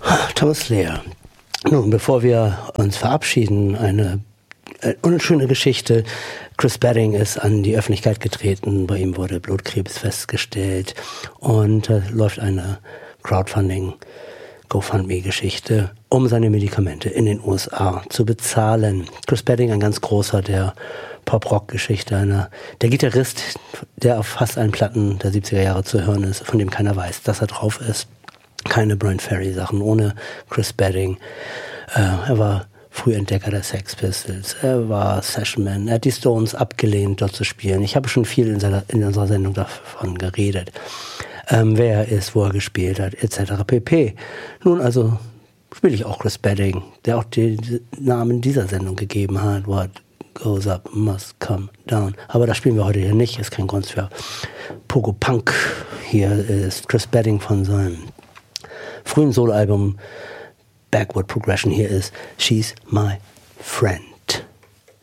Thomas Slayer. Nun, bevor wir uns verabschieden, eine unschöne Geschichte. Chris Badding ist an die Öffentlichkeit getreten. Bei ihm wurde Blutkrebs festgestellt und läuft eine GoFundMe-Geschichte, um seine Medikamente in den USA zu bezahlen. Chris Badding, ein ganz großer der Pop-Rock-Geschichte, der Gitarrist, der auf fast allen Platten der 70er Jahre zu hören ist, von dem keiner weiß, dass er drauf ist. Keine Bryan Ferry-Sachen ohne Chris Badding. Er war Frühentdecker der Sex Pistols, er war Sessionman, er hat die Stones abgelehnt, dort zu spielen. Ich habe schon viel in unserer Sendung davon geredet, wer er ist, wo er gespielt hat, etc. pp. Nun also spiele ich auch Chris Badding, der auch den Namen dieser Sendung gegeben hat, What Goes Up Must Come Down. Aber das spielen wir heute hier nicht, ist kein Grund für Pogo Punk. Hier ist Chris Badding von seinem frühen Soloalbum Backward Progression. Hier ist She's My Friend.